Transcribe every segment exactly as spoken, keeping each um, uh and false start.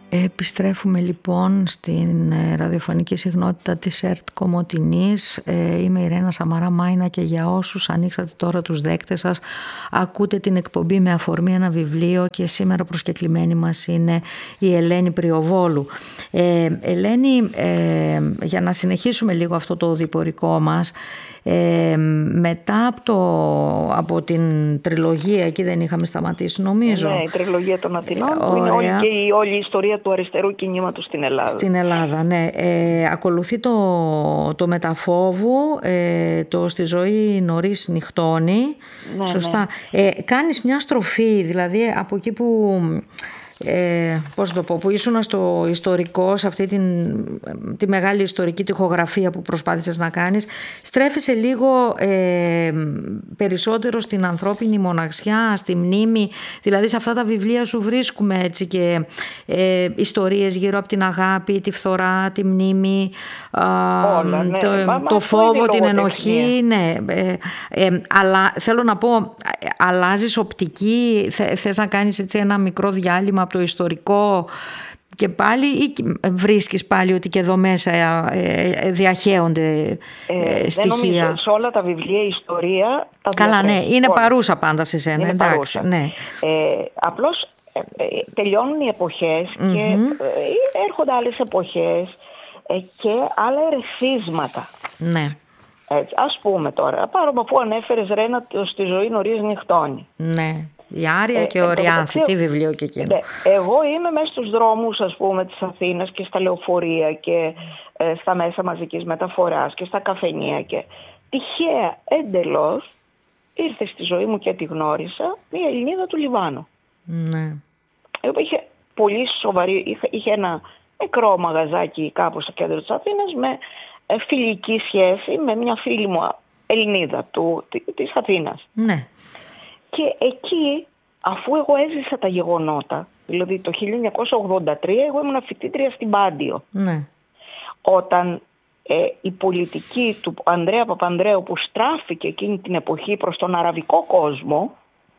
Επιστρέφουμε λοιπόν στην ραδιοφωνική συχνότητα της ΕΡΤ Κομοτηνής. Ε, είμαι η Ρένα Σαμαρά Μάινα και για όσους ανοίξατε τώρα τους δέκτες σας, ακούτε την εκπομπή με αφορμή ένα βιβλίο και σήμερα προσκεκλημένη μας είναι η Ελένη Πριοβόλου. Ε, Ελένη, ε, για να συνεχίσουμε λίγο αυτό το διπορικό μας, Ε, μετά από, το, από την τριλογία, εκεί δεν είχαμε σταματήσει νομίζω. Ναι, η τριλογία των Αθηνών, που είναι όλη και η, όλη η ιστορία του αριστερού κινήματος στην Ελλάδα. Στην Ελλάδα, ναι. Ε, ακολουθεί το, το Μεταφόβου, ε, το Στη ζωή νωρίς νυχτώνει. Ναι, σωστά. Ναι. Ε, κάνεις μια στροφή, δηλαδή από εκεί που... Ε, πώς το πω, που ήσουν στο ιστορικό, σε αυτή την, τη μεγάλη ιστορική τοιχογραφία που προσπάθησες να κάνεις, στρέφεσαι λίγο ε, περισσότερο στην ανθρώπινη μοναξιά, στη μνήμη, δηλαδή σε αυτά τα βιβλία σου βρίσκουμε έτσι και ε, ιστορίες γύρω από την αγάπη, τη φθορά, τη μνήμη, Όλα, ναι. το, μα, το φόβο, την ενοχή, ναι, ε, ε, αλλά θέλω να πω, αλλάζεις οπτική, θε, θες να κάνεις έτσι ένα μικρό διάλειμμα από το ιστορικό και πάλι, ή βρίσκεις πάλι ότι και εδώ μέσα ε, διαχέονται ε, στοιχεία? Δεν νομίζω, σε όλα τα βιβλία η ιστορία τα Καλά, ναι, είναι παρούσα πάντα σε σένα, είναι εντάξει, παρούσα. Ναι. Ε, απλώς ε, ε, τελειώνουν οι εποχές mm-hmm. και ε, έρχονται άλλες εποχές ε, και άλλα ερεθίσματα. Ναι. Έτσι, ας πούμε τώρα, πάρουμε αφού ανέφερες, Ρένα, Στη ζωή νωρίς νυχτώνει. Ναι. Η Άρια και ο Ριάνθη, τι βιβλίο και εκείνο. Ναι, εγώ είμαι μέσα στους δρόμους, ας πούμε, της Αθήνας και στα λεωφορεία και ε, στα μέσα μαζικής μεταφοράς και στα καφενεία και τυχαία εντελώς ήρθε στη ζωή μου και τη γνώρισα μια Ελληνίδα του Λιβάνου. Ναι. Η οποία είχε πολύ σοβαρή, είχε, είχε ένα μικρό μαγαζάκι κάπου στο κέντρο της Αθήνας με ε, φιλική σχέση με μια φίλη μου Ελληνίδα του, της Αθήνας. Ναι. Και εκεί, αφού εγώ έζησα τα γεγονότα, δηλαδή το χίλια εννιακόσια ογδόντα τρία, εγώ ήμουν φοιτήτρια στην Πάντιο. Ναι. Όταν ε, η πολιτική του Ανδρέα Παπανδρέου, που στράφηκε εκείνη την εποχή προς τον αραβικό κόσμο,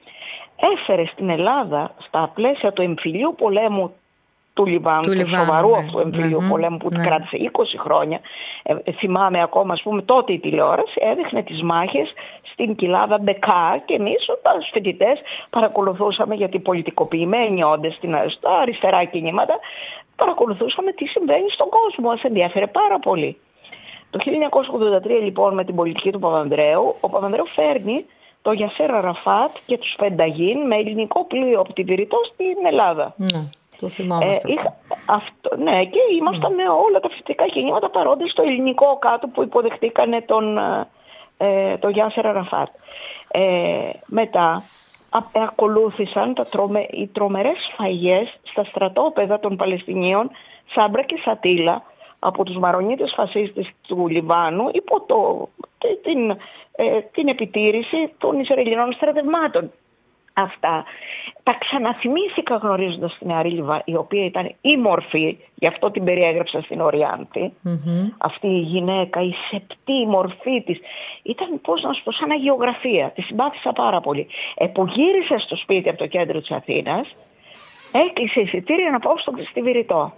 έφερε στην Ελλάδα, στα πλαίσια του εμφυλίου πολέμου του Λιβάνου, του, του Λιβάνου, σοβαρού ναι. αυτού εμφυλίου ναι. πολέμου που ναι. κράτησε είκοσι χρόνια, ε, θυμάμαι ακόμα, ας πούμε, τότε η τηλεόραση έδειχνε τις μάχες στην κοιλάδα Μπεκά και εμείς ως φοιτητές παρακολουθούσαμε, γιατί πολιτικοποιημένοι όντες στα αριστερά κινήματα, παρακολουθούσαμε τι συμβαίνει στον κόσμο, μας ενδιαφέρε πάρα πολύ. Το χίλια εννιακόσια ογδόντα τρία λοιπόν, με την πολιτική του Παπανδρέου, ο Παπανδρέου φέρνει το Γιασέρ Αραφάτ και τους Φενταγίν με ελληνικό πλοίο από τη Βηρητό στην Ελλάδα. Ναι. Το θυμάμαστε. Ε, είχα, αυτό, ναι, και ήμασταν με όλα τα φυσικά κινήματα παρόντες στο ελληνικό κάτω που υποδεχτήκανε τον, ε, το Γιάσερ Αραφάτ. Ε, μετά α, ακολούθησαν τα τρομε, οι τρομερές σφαγές στα στρατόπεδα των Παλαιστινίων Σάμπρα και Σατήλα από τους μαρονίτες φασίστες του Λιβάνου υπό το, την, ε, την επιτήρηση των Ισραηλινών στρατευμάτων. Αυτά τα ξαναθυμήθηκα γνωρίζοντας την Νεαρή Λιβά, η οποία ήταν ήμορφη, γι' αυτό την περιέγραψα στην Οριάνθη. Mm-hmm. Αυτή η γυναίκα, η σεπτή μορφή της, ήταν, πώς να σου πω, σαν αγιογραφία. Τη συμπάθησα πάρα πολύ. Επογύρισα στο σπίτι από το κέντρο της Αθήνας, έκλεισε εισιτήρια να πάω στο Βηρητό.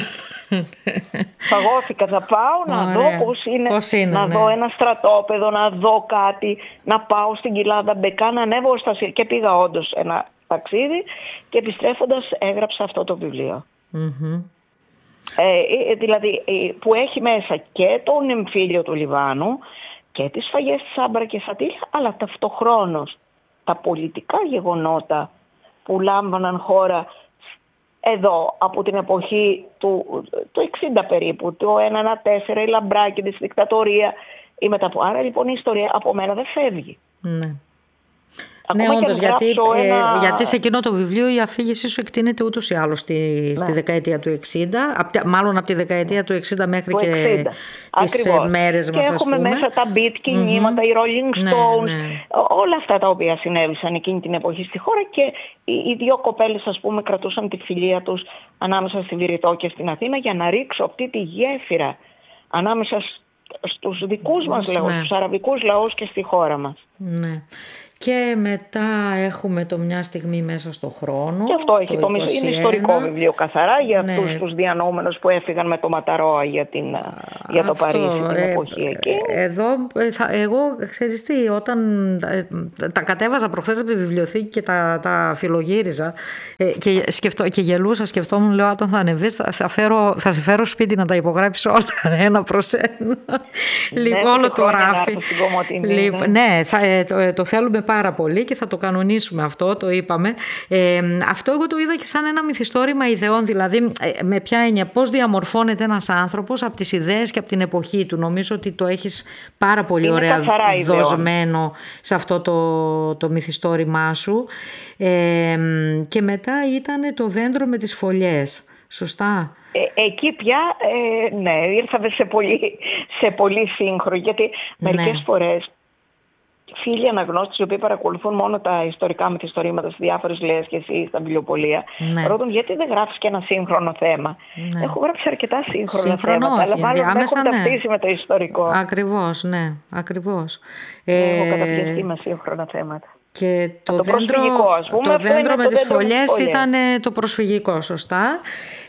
Φαγώθηκα, θα πάω να δω πώς είναι, πώς είναι να ναι. δω ένα στρατόπεδο, να δω κάτι, να πάω στην κοιλάδα Μπεκά, να ανέβω στα σύρ. Και πήγα όντως ένα ταξίδι και επιστρέφοντας έγραψα αυτό το βιβλίο. Mm-hmm. Ε, δηλαδή που έχει μέσα και τον εμφύλιο του Λιβάνου και τις σφαγές της Σάμπρα και Σατήλ, αλλά ταυτοχρόνως τα πολιτικά γεγονότα που λάμβαναν χώρα εδώ από την εποχή του, του εξήντα περίπου, το ένα ένα τέσσερα, η Λαμπράκη, τη δικτατορία, η μεταπο... Άρα λοιπόν η ιστορία από μένα δεν φεύγει. Ναι. Ναι, όντως, γιατί, ένα... ε, γιατί σε εκείνο το βιβλίο η αφήγησή σου εκτείνεται ούτως ή άλλως στη, ναι. στη δεκαετία του εξήντα, απ, μάλλον από τη δεκαετία του εξήντα μέχρι του και εξήντα. Τις Ακριβώς. μέρες μας, και ας πούμε. Και έχουμε μέσα τα beat κινήματα, mm-hmm. οι Rolling Stones, ναι, ναι. όλα αυτά τα οποία συνέβησαν εκείνη την εποχή στη χώρα, και οι, οι δύο κοπέλες, ας πούμε, κρατούσαν τη φιλία τους ανάμεσα στη Βηρητό και στην Αθήνα για να ρίξω αυτή τη γέφυρα ανάμεσα στους δικούς μας ναι. λαούς, στους αραβικούς λαούς και στη χώρα μας. Ναι. Και μετά έχουμε το «Μια στιγμή μέσα στο χρόνο». Και αυτό έχει το, το είναι ιστορικό βιβλίο καθαρά για ναι. αυτούς τους διανοούμενους που έφυγαν με το Ματαρόα για, την, για το αυτό, Παρίσι την ε, εποχή εκεί. Εδώ, θα, εγώ ξέρεις τι, όταν ε, τα κατέβαζα προχθές από τη βιβλιοθήκη και τα, τα φιλογύριζα ε, και, σκεφτώ, και γελούσα, σκεφτόμουν, λέω, όταν θα ανεβείς θα, θα, φέρω, θα σε φέρω σπίτι να τα υπογράψεις όλα ένα προς ένα. Ναι, λοιπόν, όλο το ράφι. Λοιπόν, ναι, θα, ε, το, το θέλουμε πάρα πολύ και θα το κανονίσουμε αυτό, το είπαμε. Ε, αυτό εγώ το είδα και σαν ένα μυθιστόρημα ιδεών, δηλαδή ε, με ποια έννοια, πώς διαμορφώνεται ένας άνθρωπος από τις ιδέες και από την εποχή του. Νομίζω ότι το έχεις πάρα πολύ είναι ωραία δοσμένο ιδεών. Σε αυτό το, το μυθιστόρημά σου. Ε, και μετά ήταν το δέντρο με τις φωλιές. Σωστά. Ε, εκεί πια, ε, ναι, ήρθαμε σε πολύ, σε πολύ σύγχρονο, γιατί μερικές ναι. φορές φίλοι αναγνώστες οι οποίοι παρακολουθούν μόνο τα ιστορικά μυθιστορήματα στις διάφορες λέσχες ή στα βιβλιοπωλεία, ναι. ρωτούν γιατί δεν γράφεις και ένα σύγχρονο θέμα. Ναι. Έχω γράψει αρκετά σύγχρονα θέματα, όχι, αλλά μάλλον δεν έχουν ταυτίσει ναι. με το ιστορικό. Ακριβώς, ναι, ακριβώς. Έχω ε... καταπιαστεί με σύγχρονα θέματα. Και το, το δέντρο, ας πούμε, το δέντρο με το τις δέντρο φωλιές ήταν το προσφυγικό, σωστά.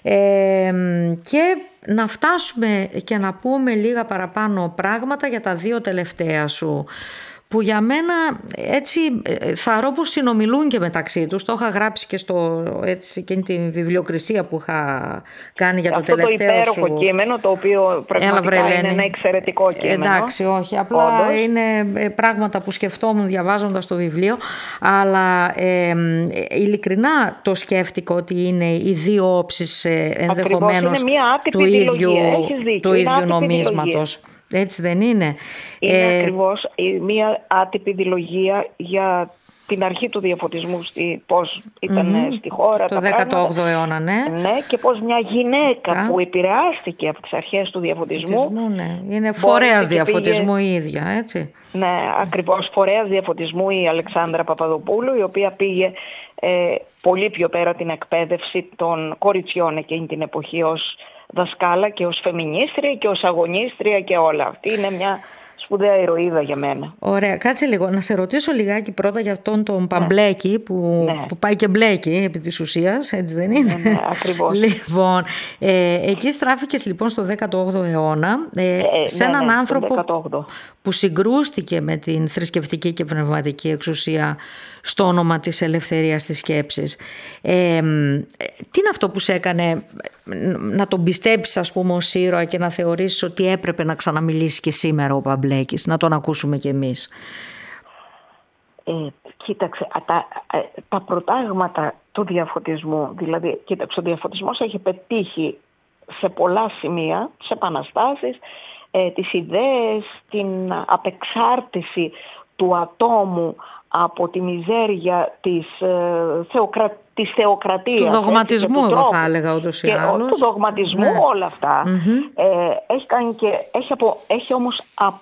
Ε, και να φτάσουμε και να πούμε λίγα παραπάνω πράγματα για τα δύο τελευταία σου, που για μένα έτσι θαρώ πως συνομιλούν και μεταξύ τους. Το είχα γράψει και στο, έτσι, και την βιβλιοκρισία που είχα κάνει για το αυτό τελευταίο σου. Αυτό το υπέροχο κείμενο, το οποίο πραγματικά είναι ένα εξαιρετικό κείμενο. Εντάξει, όχι, απλά όντως. Είναι πράγματα που σκεφτόμουν διαβάζοντας το βιβλίο, αλλά ε, ειλικρινά το σκέφτηκα ότι είναι οι δύο όψεις ε, ενδεχομένως του ίδιου, του ίδιου νομίσματος. Έτσι δεν είναι? Είναι ε... ακριβώς μία άτυπη δηλογία για την αρχή του διαφωτισμού, στη, πώς ήταν mm-hmm. στη χώρα το τα δέκατο όγδοο αιώνα, ναι. Ναι, και πώς μια γυναίκα Κα... που επηρεάστηκε από τις αρχές του διαφωτισμού, διαφωτισμού, ναι. Είναι φορέας διαφωτισμού πήγε... η ίδια, έτσι. Ναι, ακριβώς, φορέας διαφωτισμού η Αλεξάνδρα Παπαδοπούλου, η οποία πήγε ε, πολύ πιο πέρα την εκπαίδευση των κοριτσιών εκείνη την εποχή ως δασκάλα και ως φεμινίστρια και ως αγωνίστρια και όλα. Αυτή είναι μια σπουδαία ηρωίδα για μένα. Ωραία. Κάτσε λίγο. Να σε ρωτήσω λιγάκι πρώτα για αυτόν τον Παμπλέκη ναι. Που, ναι. που πάει και μπλέκει επί της ουσίας, έτσι δεν είναι? Ναι, ναι, ακριβώς. Λοιπόν, ε, εκεί στράφηκες λοιπόν στο δέκατο όγδοο αιώνα ε, ε, σε ναι, έναν ναι, άνθρωπο που συγκρούστηκε με την θρησκευτική και πνευματική εξουσία στο όνομα της ελευθερίας της σκέψης. Ε, τι είναι αυτό που σε έκανε να τον πιστέψεις, ας πούμε, ως ήρωα και να θεωρήσεις ότι έπρεπε να ξαναμιλήσει και σήμερα ο Παμπλέκης, να τον ακούσουμε κι εμείς? Ε, κοίταξε, τα, τα προτάγματα του διαφωτισμού, δηλαδή, κοίταξε, ο διαφωτισμός έχει πετύχει σε πολλά σημεία, σε επαναστάσεις, ε, τις ιδέες, την απεξάρτηση του ατόμου από τη μιζέρια της, ε, θεοκρα... της θεοκρατίας. Του δογματισμού, εγώ θα έλεγα ούτως ή άλλως. Του δογματισμού, ναι. όλα αυτά. Mm-hmm. Ε, έχει, κάνει και, έχει, απο, έχει όμως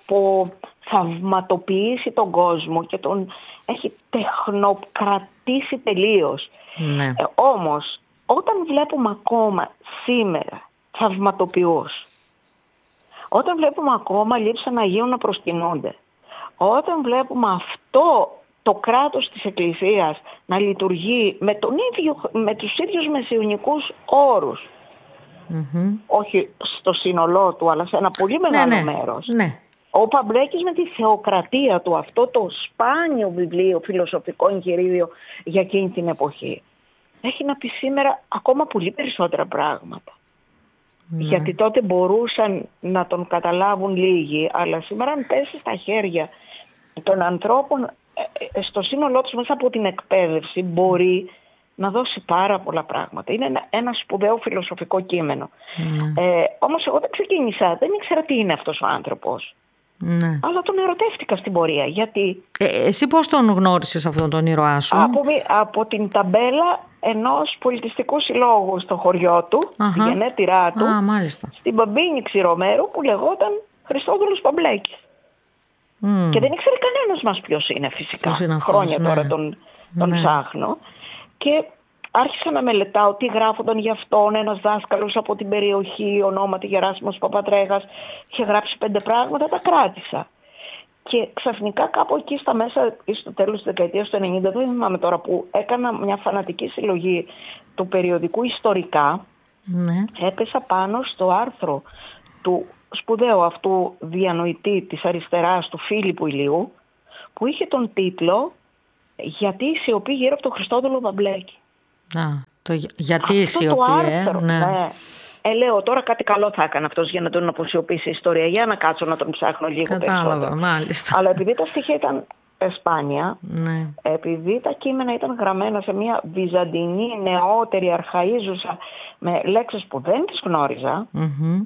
αποθαυματοποιήσει τον κόσμο και τον έχει τεχνοκρατήσει τελείως. Ναι. Ε, όμως, όταν βλέπουμε ακόμα σήμερα θαυματοποιούς, όταν βλέπουμε ακόμα λείψανα Αγίων να προσκυνούνται, όταν βλέπουμε αυτό το κράτος της Εκκλησίας να λειτουργεί με, τον ίδιο, με τους ίδιους μεσαιωνικούς όρους, mm-hmm. όχι στο σύνολό του, αλλά σε ένα πολύ μεγάλο ναι, ναι, μέρος. Ναι. Ο Παμπλέκης με τη θεοκρατία του, αυτό το σπάνιο βιβλίο, φιλοσοφικό εγχειρίδιο για εκείνη την εποχή, έχει να πει σήμερα ακόμα πολύ περισσότερα πράγματα. Ναι. Γιατί τότε μπορούσαν να τον καταλάβουν λίγοι, αλλά σήμερα αν πέσει στα χέρια των ανθρώπων, στο σύνολό τους μέσα από την εκπαίδευση μπορεί να δώσει πάρα πολλά πράγματα. Είναι ένα, ένα σπουδαίο φιλοσοφικό κείμενο. Mm. Ε, όμως εγώ δεν ξεκίνησα, δεν ήξερα τι είναι αυτός ο άνθρωπος. Mm. Αλλά τον ερωτεύτηκα στην πορεία. Γιατί... Ε, εσύ πώς τον γνώρισες αυτόν τον ήρωά σου? Από, από την ταμπέλα ενός πολιτιστικού συλλόγου στο χωριό του, uh-huh. στη γενέτειρά του, ah, μάλιστα. στην Παμπίνη Ξηρομέρου, που λεγόταν Χριστόδουλος Παμπλέκης. Mm. Και δεν ήξερε κανένας μας ποιος είναι φυσικά. Ποιος είναι αυτός, Χρόνια ναι. τώρα τον, τον ναι. ψάχνω. Και άρχισα να μελετάω τι γράφονταν για αυτόν. Ένας δάσκαλος από την περιοχή, ονόματι Γεράσιμος Παπατρέγας, είχε γράψει πέντε πράγματα, τα κράτησα. Και ξαφνικά κάπου εκεί στα μέσα ή στο τέλος της δεκαετίας του ενενήντα, δεν θυμάμαι τώρα, που έκανα μια φανατική συλλογή του περιοδικού Ιστορικά, ναι. έπεσα πάνω στο άρθρο του σπουδαίου αυτού διανοητή της αριστεράς, του Φίλιππου Ηλίου, που είχε τον τίτλο «Γιατί η σιωπή γύρω από τον Χριστόδουλο Βαμπλέκη». Α, το γιατί η σιωπή, άρθρο, ε, ναι. ναι. Ε, λέω τώρα κάτι καλό θα έκανε αυτός για να τον αποσιωπήσει η ιστορία. Για να κάτσω να τον ψάχνω λίγο Κατάλαβα, περισσότερο. μάλιστα. Αλλά επειδή τα στοιχεία ήταν σπάνια, ναι. επειδή τα κείμενα ήταν γραμμένα σε μια βυζαντινή, νεότερη, αρχαΐζουσα, με λέξεις που δεν τις γνώριζα, mm-hmm.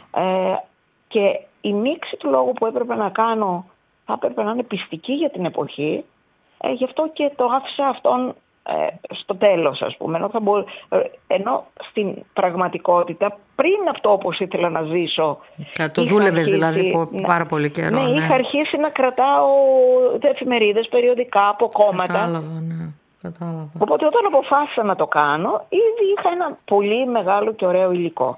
ε, και η μίξη του λόγου που έπρεπε να κάνω θα έπρεπε να είναι πιστική για την εποχή, ε, γι' αυτό και το άφησα αυτόν ε, στο τέλος, ας πούμε. Ενώ, θα μπο... ενώ στην πραγματικότητα, πριν αυτό όπως ήθελα να ζήσω... Το δούλευες δηλαδή ναι, πάρα πολύ καιρό. Ναι, ναι, είχα αρχίσει να κρατάω εφημερίδες, περιοδικά από κόμματα. Κατάλαβα, ναι. Κατάλαβα. Οπότε όταν αποφάσισα να το κάνω, ήδη είχα ένα πολύ μεγάλο και ωραίο υλικό.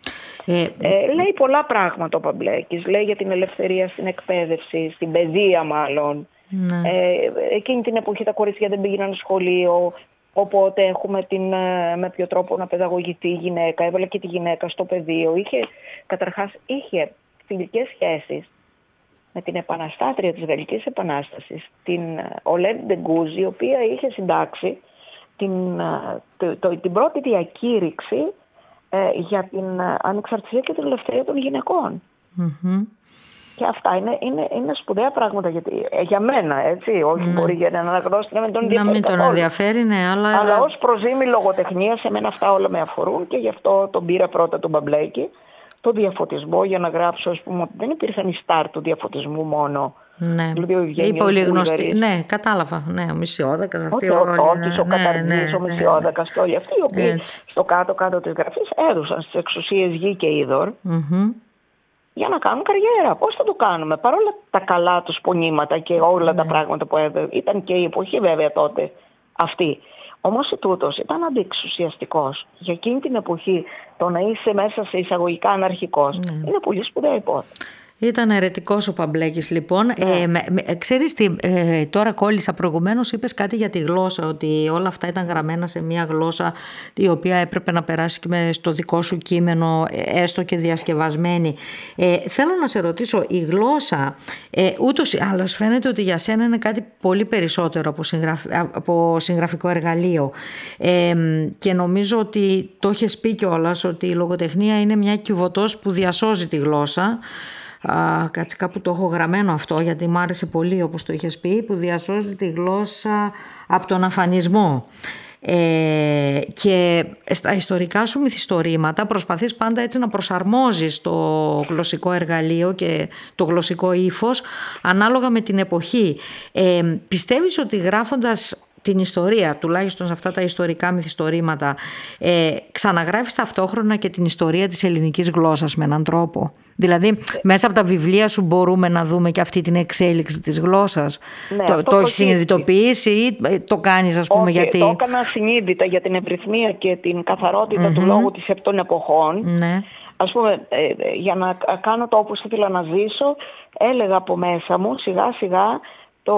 Ε, ε, λέει πολλά πράγματα ο Παμπλέκης. Λέει για την ελευθερία στην εκπαίδευση, στην παιδεία μάλλον. Ναι. Ε, εκείνη την εποχή τα κορίτσια δεν πήγαιναν σχολείο, οπότε έχουμε την, με ποιο τρόπο να παιδαγωγηθεί η γυναίκα. Έβαλε και τη γυναίκα στο πεδίο. Είχε, καταρχάς είχε φιλικές σχέσεις με την επαναστάτρια της Γαλλικής Επανάστασης, την Ολέν Ντεγκούζ, η οποία είχε συντάξει την, το, το, την πρώτη διακήρυξη ε, για την ανεξαρτησία και την ελευθερία των γυναικών. Mm-hmm. Και αυτά είναι, είναι, είναι σπουδαία πράγματα γιατί, ε, για μένα, έτσι. Όχι ναι. μπορεί για έναν αναγνώστη να μην τον ενδιαφέρει. Να μην τον ενδιαφέρει, ναι, αλλά. Αλλά ως προζήμη λογοτεχνία, σε μένα αυτά όλα με αφορούν και γι' αυτό τον πήρα πρώτα τον Παμπλέκη. Το διαφωτισμό για να γράψω, ας πούμε, ότι δεν υπήρχαν οι στάρ του διαφωτισμού μόνο. Ναι, δηλαδή, η πολύ γνωστή. Ναι, κατάλαβα. Ναι, ο Μισιώδακας, αυτή ο όλοι. Τόκης, ο ναι, Καταργής, ναι, ναι, ο Μισιώδακας και όλοι αυτοί οι οποίοι έτσι. Στο κάτω-κάτω της γραφής έδωσαν στις εξουσίες γη και είδωρ mm-hmm. για να κάνουν καριέρα. Πώς θα το κάνουμε, παρόλα τα καλά τους πονήματα και όλα ναι. τα πράγματα που έδωσαν. Ήταν και η εποχή βέβαια τότε αυτή. Όμως τούτος ήταν αντιεξουσιαστικός. Για εκείνη την εποχή το να είσαι μέσα σε εισαγωγικά αναρχικός ναι. είναι πολύ σπουδαία υπόθεση. Ήταν αιρετικός ο Παμπλέκης λοιπόν. Ναι. Ε, με, με, ξέρεις τι, ε, τώρα κόλλησα προηγουμένως, είπες κάτι για τη γλώσσα, ότι όλα αυτά ήταν γραμμένα σε μια γλώσσα η οποία έπρεπε να περάσει και με στο δικό σου κείμενο, έστω και διασκευασμένη. Ε, θέλω να σε ρωτήσω, η γλώσσα ε, ούτως ή άλλως φαίνεται ότι για σένα είναι κάτι πολύ περισσότερο από, συγγραφ, από συγγραφικό εργαλείο. Ε, και νομίζω ότι το έχεις πει κιόλας ότι η λογοτεχνία είναι μια κυβωτός που διασώζει τη γλώσσα. Α, κάτσε κάπου το έχω γραμμένο αυτό γιατί μου άρεσε πολύ όπως το είχες πει, που διασώζει τη γλώσσα από τον αφανισμό. Ε, και στα ιστορικά σου μυθιστορήματα προσπαθείς πάντα έτσι να προσαρμόζεις το γλωσσικό εργαλείο και το γλωσσικό ύφος ανάλογα με την εποχή. Ε, πιστεύεις ότι γράφοντας την ιστορία, τουλάχιστον σε αυτά τα ιστορικά μυθιστορήματα, ε, ξαναγράφεις ταυτόχρονα και την ιστορία της ελληνικής γλώσσας με έναν τρόπο? Δηλαδή, μέσα από τα βιβλία σου μπορούμε να δούμε και αυτή την εξέλιξη της γλώσσας. Ναι, το το έχεις συνειδητοποιήσει ή το κάνεις, ας πούμε, Όχι, γιατί... το έκανα συνείδητα για την ευρυθμία και την καθαρότητα mm-hmm. του λόγου της των εποχών. Ναι. Ας πούμε, ε, για να κάνω το όπως ήθελα να ζήσω, έλεγα από μέσα μου, σιγά σιγά, Το,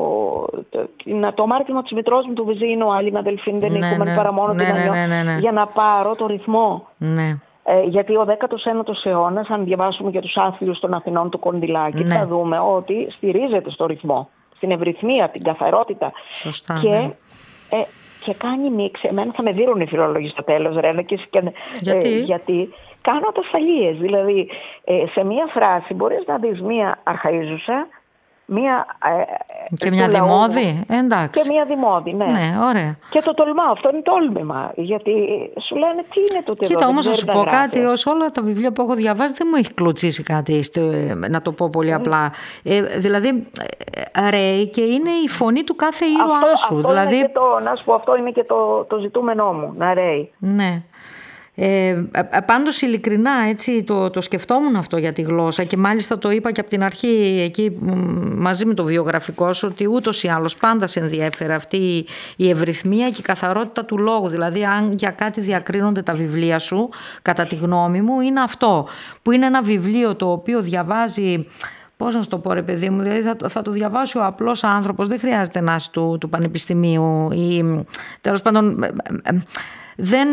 το, το μάρτυμα της μητρός μου του Βυζίνου, άλλη αδελφήν δεν ναι, είχαμε ναι, παρά μόνο ναι, την Ανιώ, ναι, ναι, ναι. για να πάρω το ρυθμό. Ναι. Ε, γιατί ο δέκατος ένατος αιώνας, αν διαβάσουμε για τους άθλιους των Αθηνών του Κοντιλάκη, ναι. θα δούμε ότι στηρίζεται στο ρυθμό, στην ευρυθμία, την καθαρότητα. Σωστά, και, ναι. ε, και κάνει μίξη. Εμένα θα με δίνουν οι φιλόλογοι στο τέλος, Ρένα, και, γιατί? Ε, γιατί κάνω ατασταλίες. Δηλαδή, ε, σε μία φράση μπορείς να δεις μία αρχαΐζουσα, Μία, ε, και μια δημόδη, εντάξει. Και μια δημόδη, ναι. ναι. Ωραία. Και το τολμάω, αυτό είναι τόλμημα. Γιατί σου λένε τι είναι το τέλος. Κοίτα, όμως θα σου πω κάτι, ως όλα τα βιβλία που έχω διαβάσει δεν μου έχει κλωτσίσει κάτι, να το πω πολύ απλά. Ε, δηλαδή, ρέει και είναι η φωνή του κάθε ήρωά σου. Αυτό δηλαδή... είναι και το, να σου πω, αυτό είναι και το, το ζητούμενό μου, να ρέει. Ναι. Ε, πάντως ειλικρινά έτσι το, το σκεφτόμουν αυτό για τη γλώσσα και μάλιστα το είπα και από την αρχή εκεί μαζί με το βιογραφικό σου ότι ούτως ή άλλως πάντα σε ενδιέφερε αυτή η ευρυθμία και η καθαρότητα του λόγου. Δηλαδή αν για κάτι διακρίνονται τα βιβλία σου, κατά τη γνώμη μου, είναι αυτό που είναι ένα βιβλίο το οποίο διαβάζει, πώς να σου το πω ρε παιδί μου, δηλαδή θα, θα το διαβάσει ο απλός άνθρωπος, δεν χρειάζεται να είσαι του, του πανεπιστημίου ή τέλος πάντων δεν...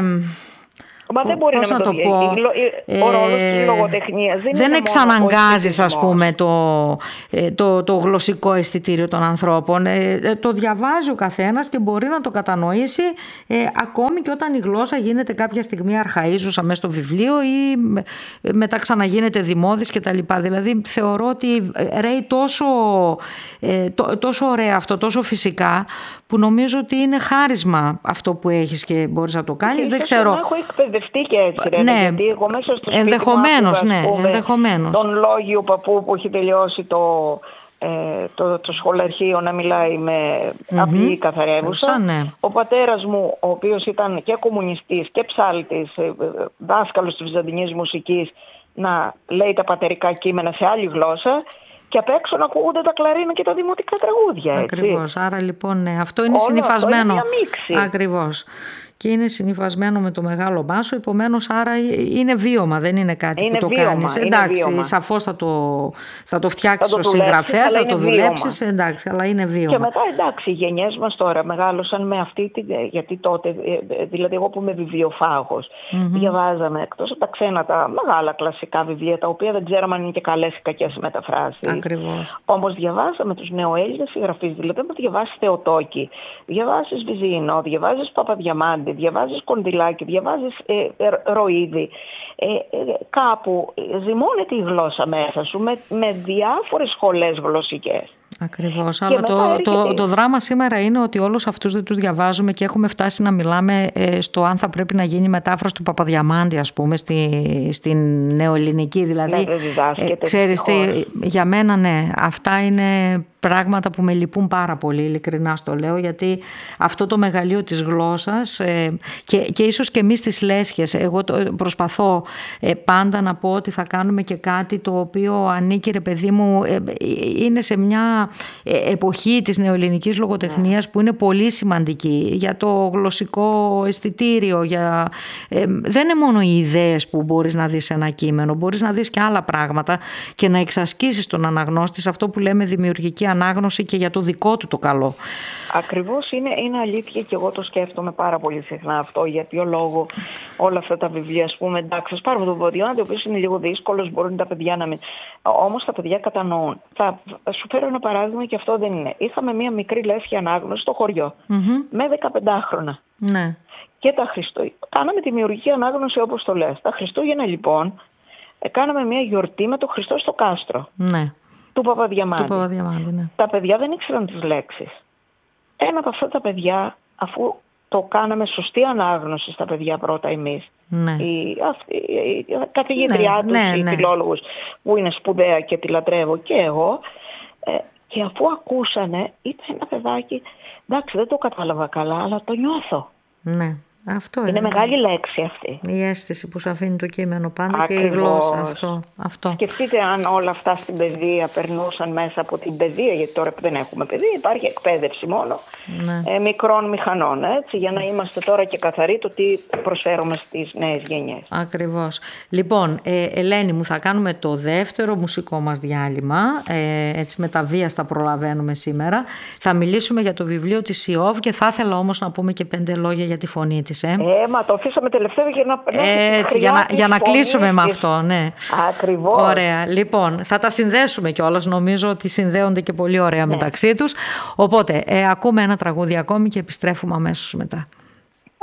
Μα δεν μπορεί πώς να, να το πω. Ο ρόλος της λογοτεχνίας δεν, δεν εξαναγκάζεις, ας πούμε, το, το, το, το γλωσσικό αισθητήριο των ανθρώπων. Ε, το διαβάζει ο καθένας και μπορεί να το κατανοήσει ε, ακόμη και όταν η γλώσσα γίνεται κάποια στιγμή αρχαΐζουσα μέσα στο βιβλίο ή μετά ξαναγίνεται δημόδης κτλ. Δηλαδή θεωρώ ότι ρέει τόσο, ε, το, τόσο ωραία αυτό, τόσο φυσικά, που νομίζω ότι είναι χάρισμα αυτό που έχεις και μπορείς να το κάνεις. Δεν ξέρω. Έχω εκπαιδευτεί και έτσι, ρε, ναι, γιατί εγώ μέσα στο ενδεχομένως, σπίτι μου άκουγα, ναι, ενδεχομένως. τον λόγιο παππού που έχει τελειώσει το, ε, το, το σχολαρχείο να μιλάει με mm-hmm. απλή καθαρεύουσα. Ναι. Ο πατέρας μου, ο οποίος ήταν και κομμουνιστής και ψάλτης, δάσκαλος της βυζαντινής μουσικής, να λέει τα πατερικά κείμενα σε άλλη γλώσσα. Και απ' έξω να ακούγονται τα κλαρίνα και τα δημοτικά τραγούδια. Ακριβώς. Άρα λοιπόν ναι, αυτό είναι συνυφασμένο. Αυτό είναι μια μίξη. Ακριβώς. Και είναι συνυφασμένο με το μεγάλο μπάσο, επομένως άρα είναι βίωμα, δεν είναι κάτι είναι που το βίωμα, κάνεις. Εντάξει, σαφώς θα το, θα το φτιάξεις ως συγγραφέας, θα το δουλέψεις, εντάξει, αλλά είναι βίωμα. Και μετά εντάξει, οι γενιές μας τώρα μεγάλωσαν με αυτή, τη, γιατί τότε, δηλαδή εγώ που είμαι βιβλιοφάγος, mm-hmm. διαβάζαμε εκτός από τα ξένα, τα μεγάλα κλασικά βιβλία, τα οποία δεν ξέραμε αν είναι και καλές ή κακές μεταφράσεις. Ακριβώς. Όμως διαβάζαμε τους νεοέλληνες συγγραφείς, δηλαδή να διαβάσεις Θεοτόκη, διαβάσεις Βυζίνο, διαβάζεις Παπαδιαμάντη, διαβάζεις Κοντιλάκη, διαβάζεις ε, ε, Ροΐδη. Ε, ε, κάπου ζυμώνεται η γλώσσα μέσα σου με, με διάφορες σχολές γλωσσικές. Ακριβώς, αλλά το, το, το δράμα σήμερα είναι ότι όλους αυτούς δεν τους διαβάζουμε και έχουμε φτάσει να μιλάμε ε, στο αν θα πρέπει να γίνει μετάφραση του Παπαδιαμάντη, ας πούμε, στη, στην νεοελληνική. Δηλαδή, ναι, ε, ξέρεις τι, για μένα ναι, αυτά είναι πράγματα που με λυπούν πάρα πολύ, ειλικρινά στο λέω, γιατί αυτό το μεγαλείο της γλώσσας ε, και, και ίσως και εμείς στις λέσχες, εγώ το, προσπαθώ ε, πάντα να πω ότι θα κάνουμε και κάτι το οποίο ανήκει, ρε παιδί μου, ε, είναι σε μια εποχή της νεοελληνικής λογοτεχνίας που είναι πολύ σημαντική για το γλωσσικό αισθητήριο, για, ε, δεν είναι μόνο οι ιδέες που μπορείς να δεις σε ένα κείμενο, μπορείς να δεις και άλλα πράγματα και να εξασκήσεις τον αναγνώστη σε αυτό που λέμε δημιουργική ανάγνωση και για το δικό του το καλό. Ακριβώς, είναι, είναι αλήθεια και εγώ το σκέφτομαι πάρα πολύ συχνά αυτό, για ποιο λόγο όλα αυτά τα βιβλία, ας πούμε, εντάξει, ας πάρουμε τον Παπαδιαμάντη, ο οποίος είναι λίγο δύσκολος, μπορούν τα παιδιά να μην... Όμως τα παιδιά κατανοούν. Θα σου φέρω ένα παράδειγμα και αυτό δεν είναι. Είχαμε μία μικρή λέσχη ανάγνωση στο χωριό, mm-hmm. με δεκαπεντάχρονα. Ναι. Και τα Χριστούγεννα. Κάναμε δημιουργική ανάγνωση όπως το λες. Τα Χριστούγεννα λοιπόν, κάναμε μία γιορτή με τον Χριστό στο κάστρο. Ναι. Του Παπαδιαμάντη. Του Παπαδιαμάντη, ναι. Τα παιδιά δεν ήξεραν τις λέξεις. Ένα από αυτά τα παιδιά, αφού το κάναμε σωστή ανάγνωση στα παιδιά πρώτα εμείς, ναι. η, αυτή, η καθηγήτριά ναι, τους, ναι, οι ναι. φιλόλογους που είναι σπουδαία και τη λατρεύω και εγώ, ε, και αφού ακούσανε, ήταν ένα παιδάκι, εντάξει δεν το κατάλαβα καλά, αλλά το νιώθω. Ναι. Αυτό είναι, είναι μεγάλη λέξη αυτή. Η αίσθηση που σου αφήνει το κείμενο πάντα. Ακριβώς. Και η γλώσσα. Αυτό, αυτό. Σκεφτείτε αν όλα αυτά στην παιδεία περνούσαν μέσα από την παιδεία, γιατί τώρα που δεν έχουμε παιδεία υπάρχει εκπαίδευση μόνο, ναι. ε, μικρών μηχανών, έτσι, για να είμαστε τώρα και καθαροί το τι προσφέρουμε στις νέες γενιές. Ακριβώς. Λοιπόν, ε, Ελένη μου, θα κάνουμε το δεύτερο μουσικό μας διάλειμμα, ε, έτσι με τα βίαστα προλαβαίνουμε σήμερα. Θα μιλήσουμε για το βιβλίο της Ιώβ και θα ήθελα όμως να πούμε και πέντε λόγια για τη φωνή της. Ε, ε μα το αφήσαμε τελευταίο για να, έτσι, για να, για να κλείσουμε με αυτό, ναι. Ακριβώς. Ωραία. Λοιπόν, θα τα συνδέσουμε κιόλας. Νομίζω ότι συνδέονται και πολύ ωραία ναι. μεταξύ τους. Οπότε, ε, ακούμε ένα τραγούδι ακόμη και επιστρέφουμε αμέσως μετά.